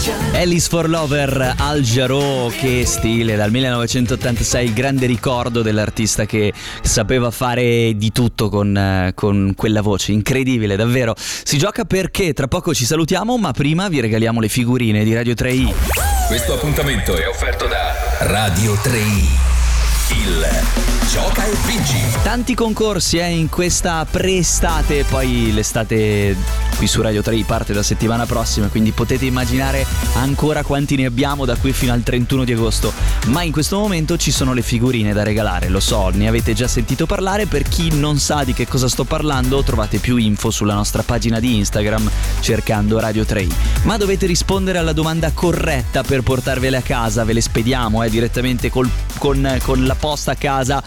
Alice for Lover, Al Jarreau, che stile, dal 1986, il grande ricordo dell'artista che sapeva fare di tutto con quella voce, incredibile, davvero. Si gioca perché tra poco ci salutiamo, ma prima vi regaliamo le figurine di Radio 3i. Questo appuntamento è offerto da Radio 3i, il Gioca e Vinci. Tanti concorsi in questa pre-estate, poi l'estate qui su Radio 3 parte la settimana prossima, quindi potete immaginare ancora quanti ne abbiamo da qui fino al 31 di agosto. Ma in questo momento ci sono le figurine da regalare, lo so, ne avete già sentito parlare. Per chi non sa di che cosa sto parlando, trovate più info sulla nostra pagina di Instagram cercando Radio 3. Ma dovete rispondere alla domanda corretta per portarvele a casa, ve le spediamo direttamente con la posta a casa.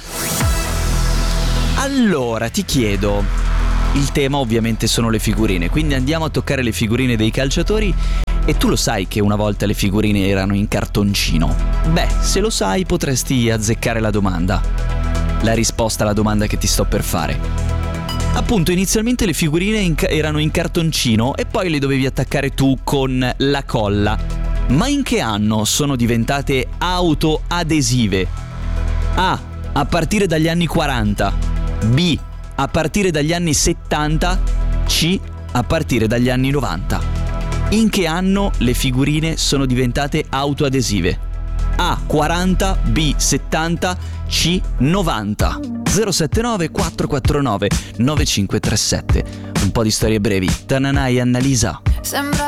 Allora ti chiedo, il tema ovviamente sono le figurine, quindi andiamo a toccare le figurine dei calciatori. E tu lo sai che una volta le figurine erano in cartoncino? Beh, se lo sai potresti azzeccare la domanda, la risposta alla domanda che ti sto per fare. Appunto, inizialmente le figurine erano in cartoncino e poi le dovevi attaccare tu con la colla. Ma in che anno sono diventate autoadesive? A partire dagli anni 40. B. A partire dagli anni 70. C. A partire dagli anni 90. In che anno le figurine sono diventate autoadesive? A. 40. B. 70. C. 90. 079 449 9537. Un po' di storie brevi. Tananai e Annalisa.